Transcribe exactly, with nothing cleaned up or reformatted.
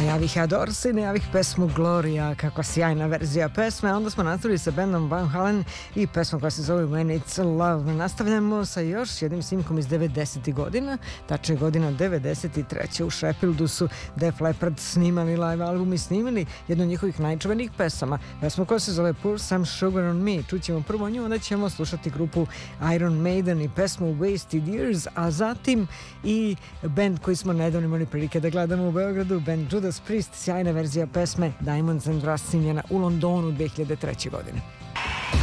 javih Adors i najavih pesmu Gloria, kakva sjajna verzija pesme. Onda smo nastavili sa bandom Van Halen i pesmom koja se zove When It's Love. Nastavljamo sa još jednim snimkom iz devedesetih godina, tačnije godina devedeset treće. U Sheffieldu su Def Leppard snimali live album i snimali jednu od njihovih najčuvenijih pesama, pesmu koja se zove Pour Some Sugar on Me. Čućemo prvo nju, onda ćemo slušati grupu Iron Maiden i pesmu Wasted Years, a zatim i band koji smo nedavno imali prilike da gledamo u Beogradu, band Judas Priest, sjajna verzija pesme Diamonds and Rust snimljena u Londonu dve hiljade treće. godine.